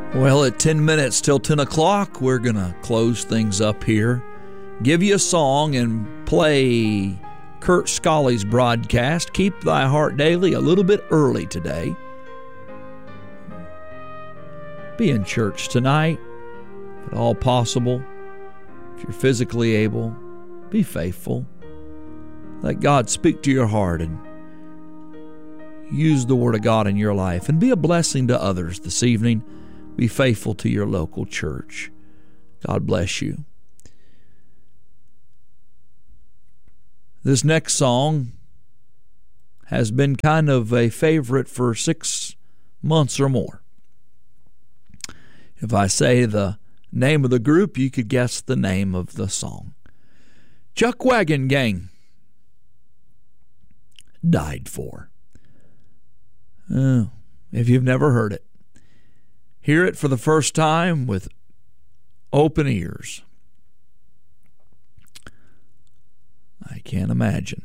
Well, at 10 minutes till 10 o'clock, we're going to close things up here, give you a song, and play Kurt Scully's broadcast, Keep Thy Heart Daily, a little bit early today. Be in church tonight, if at all possible. If you're physically able, be faithful. Let God speak to your heart and use the Word of God in your life, and be a blessing to others this evening. Be faithful to your local church. God bless you. This next song has been kind of a favorite for 6 months or more. If I say the name of the group, you could guess the name of the song. Chuck Wagon Gang, Died For. If you've never heard it, hear it for the first time with open ears. I can't imagine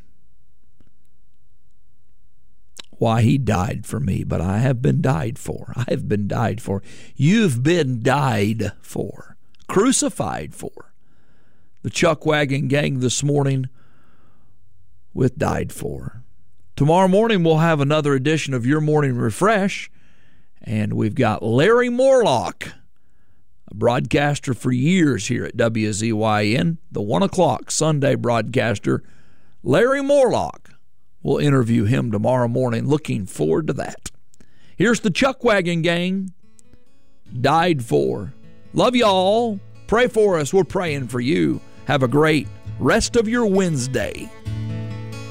why he died for me, but I have been died for. I have been died for. You've been died for, crucified for. The Chuck Wagon Gang this morning with Died For. Tomorrow morning we'll have another edition of Your Morning Refresh. And we've got Larry Morlock, a broadcaster for years here at WZYN, the 1 o'clock Sunday broadcaster. Larry Morlock. We'll interview him tomorrow morning. Looking forward to that. Here's the Chuck Wagon Gang, Died For. Love y'all. Pray for us. We're praying for you. Have a great rest of your Wednesday.